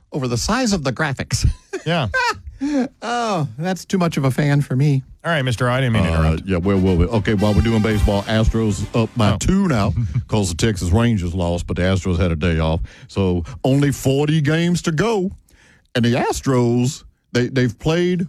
over the size of the graphics. Yeah. Oh, that's too much of a fan for me. All right, Mr. I didn't mean to interrupt. Yeah, where were we? Okay, while we're doing baseball, Astros up by 2 now because the Texas Rangers lost, but the Astros had a day off. So only 40 games to go. And the Astros, they've played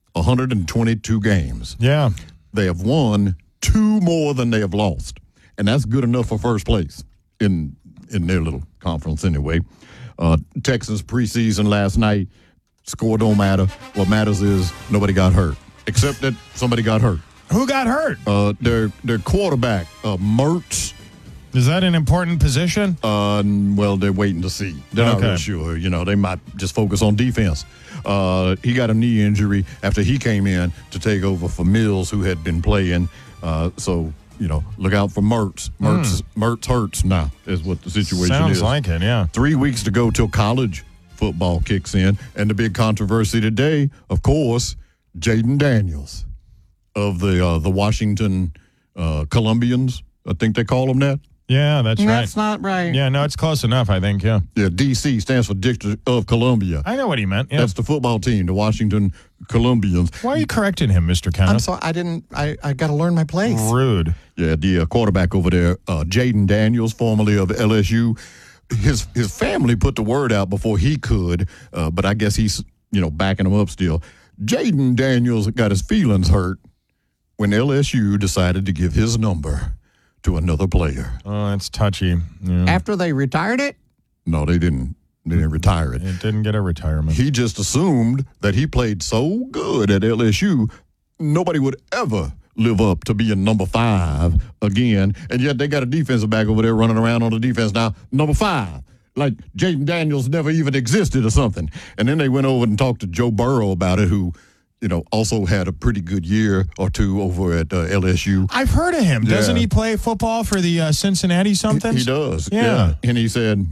122 games. Yeah. They have won 2 more than they have lost. And that's good enough for first place in their little conference anyway. Texas preseason last night, score don't matter. What matters is nobody got hurt, except that somebody got hurt. Who got hurt? Their quarterback, Mertz. Is that an important position? Well, they're waiting to see. They're not really sure. You know, they might just focus on defense. He got a knee injury after he came in to take over for Mills, who had been playing. So, you know, look out for Mertz. Mertz hurts now is what the situation Sounds is. like it, yeah. 3 weeks to go till college football kicks in. And the big controversy today, of course, Jaden Daniels of the Washington Columbians. I think they call them that. Yeah, that's right. That's not right. Yeah, no, it's close enough, I think, yeah. Yeah, DC stands for District of Columbia. I know what he meant, yeah. That's the football team, the Washington Columbians. Why are you correcting him, Mr. Kenneth? I'm sorry, I got to learn my place. Rude. Yeah, the quarterback over there, Jaden Daniels, formerly of LSU. His family put the word out before he could, but I guess he's, backing him up still. Jaden Daniels got his feelings hurt when LSU decided to give his number to another player. Oh, that's touchy. Yeah. After they retired it? No, they didn't. They didn't retire it. It didn't get a retirement. He just assumed that he played so good at LSU, nobody would ever live up to being number 5 again. And yet they got a defensive back over there running around on the defense now, number 5. Like Jaden Daniels never even existed or something. And then they went over and talked to Joe Burrow about it, who also had a pretty good year or two over at LSU. I've heard of him. Yeah. Doesn't he play football for the Cincinnati something? He does. Yeah. And he said,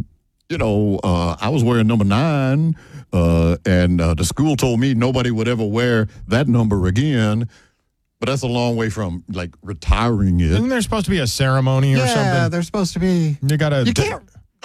I was wearing number 9, and the school told me nobody would ever wear that number again. But that's a long way from, retiring it. Isn't there supposed to be a ceremony or something? Yeah, there's supposed to be. You can't,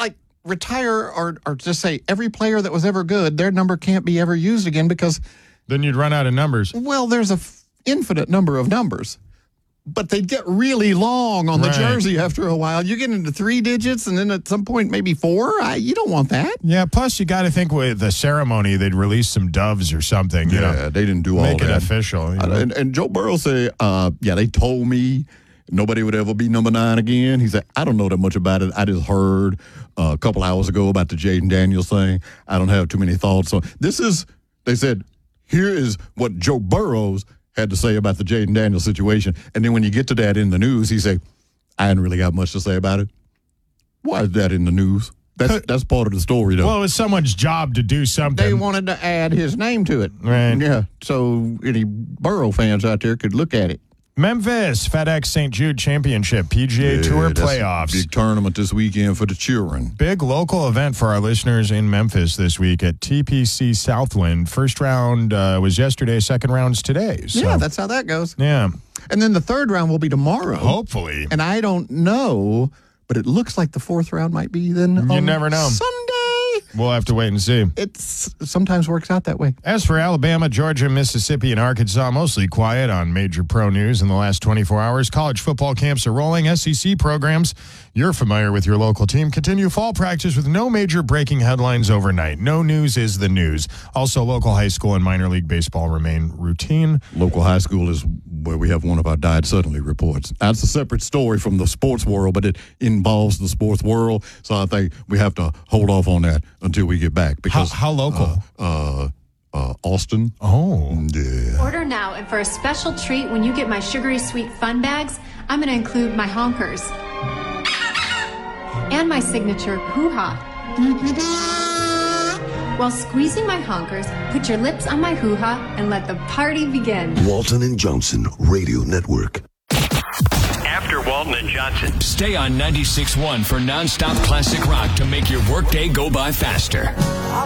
retire or just say every player that was ever good, their number can't be ever used again because... Then you'd run out of numbers. Well, there's an infinite number of numbers. But they'd get really long on the jersey after a while. You get into 3 digits and then at some point maybe 4. You don't want that. Yeah, plus you got to think with the ceremony, they'd release some doves or something. Yeah, they didn't do all that. Make it official. And Joe Burrow said, they told me nobody would ever be number 9 again. He said, I don't know that much about it. I just heard a couple hours ago about the Jaden Daniels thing. I don't have too many thoughts on this. They said, here is what Joe Burrows had to say about the Jaden Daniels situation. And then when you get to that in the news, he say, I hadn't really got much to say about it. Why is that in the news? That's part of the story, though. Well, it was someone's job to do something. They wanted to add his name to it. Right. Yeah, so any Burrow fans out there could look at it. Memphis FedEx St. Jude Championship PGA Tour playoffs. Big tournament this weekend for the children. Big local event for our listeners in Memphis this week at TPC Southwind. First round was yesterday, second round's today. So. Yeah, that's how that goes. Yeah. And then the third round will be tomorrow. Hopefully. And I don't know, but it looks like the fourth round might be then you never know. Sunday. We'll have to wait and see. It sometimes works out that way. As for Alabama, Georgia, Mississippi, and Arkansas, mostly quiet on major pro news in the last 24 hours. College football camps are rolling. SEC programs, you're familiar with your local team, continue fall practice with no major breaking headlines overnight. No news is the news. Also, local high school and minor league baseball remain routine. Local high school is where we have one of our died suddenly reports. That's a separate story from the sports world, but it involves the sports world. So I think we have to hold off on that until we get back. Because how local? Austin. Oh. Yeah. Order now, and for a special treat, when you get my sugary sweet fun bags, I'm going to include my honkers and my signature hoo-ha. While squeezing my honkers, put your lips on my hoo-ha and let the party begin. Walton and Johnson Radio Network. After Walton and Johnson. Stay on 96.1 for nonstop classic rock to make your workday go by faster.